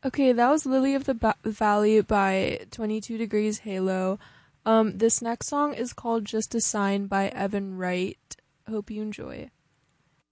Okay, that was Lily of the Valley by 22 Degrees Halo. This next song is called Just a Sign by Evan Wright. Hope you enjoy.